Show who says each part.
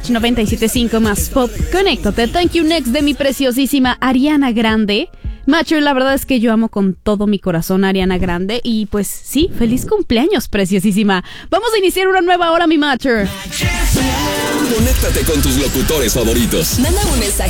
Speaker 1: Match 97.5 más pop. Conéctate. Thank you next de mi preciosísima Ariana Grande. Macho, la verdad es que yo amo con todo mi corazón a Ariana Grande. Y pues sí, feliz cumpleaños, preciosísima. Vamos a iniciar una nueva hora, mi Macho.
Speaker 2: Conéctate con tus locutores favoritos.
Speaker 3: Manda un mensaje